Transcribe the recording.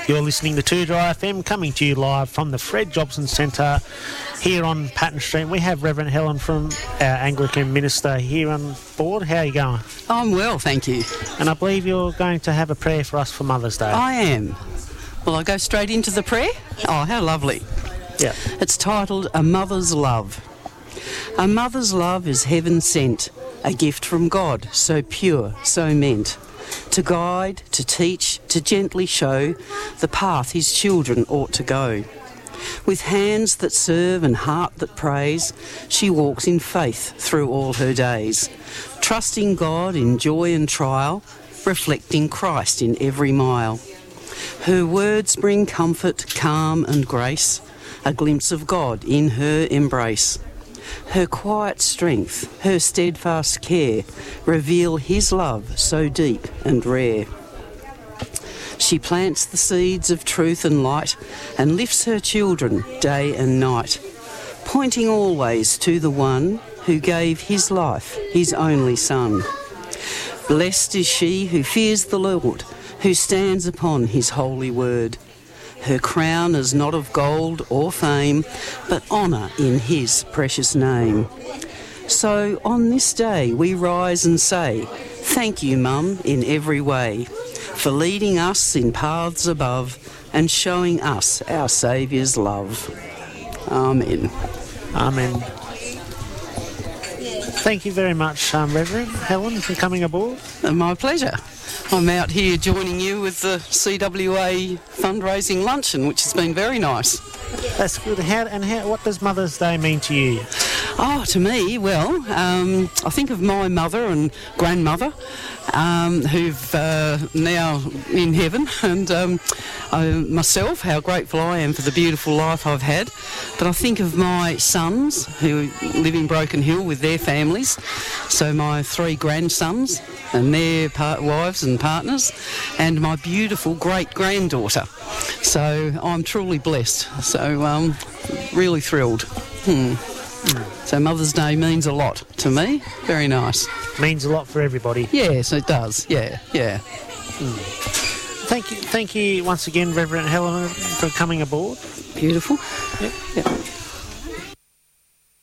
You're listening to 2 Dry FM, coming to you live from the Fred Jobson Centre here on Patton Street. We have Reverend Helen from our Anglican minister here on board. How are you going? I'm well, thank you. And I believe you're going to have a prayer for us for Mother's Day. I am. Will I go straight into the prayer? Oh, how lovely. Yeah. It's titled A Mother's Love. A mother's love is heaven sent, a gift from God, so pure, so meant. To guide, to teach, to gently show the path his children ought to go. With hands that serve and heart that praise, she walks in faith through all her days, trusting God in joy and trial, reflecting Christ in every mile. Her words bring comfort, calm and grace, a glimpse of God in her embrace. Her quiet strength, her steadfast care, reveal his love so deep and rare. She plants the seeds of truth and light and lifts her children day and night, pointing always to the one who gave his life, his only son. Blessed is she who fears the Lord, who stands upon his holy word. Her crown is not of gold or fame, but honour in his precious name. So on this day we rise and say, thank you, Mum, in every way, for leading us in paths above and showing us our Saviour's love. Amen. Amen. Thank you very much, Reverend Helen, for coming aboard. My pleasure. I'm out here joining you with the CWA fundraising luncheon, which has been very nice. That's good. What does Mother's Day mean to you? Oh, to me, well, I think of my mother and grandmother who've now in heaven, and myself, how grateful I am for the beautiful life I've had. But I think of my sons who live in Broken Hill with their families, so my 3 grandsons and their wives and partners, and my beautiful great-granddaughter. So I'm truly blessed, so really thrilled. So Mother's Day means a lot to me. Very nice. Means a lot for everybody. Yes, it does. Yeah. Thank you once again, Reverend Helen, for coming aboard. Beautiful. Yep.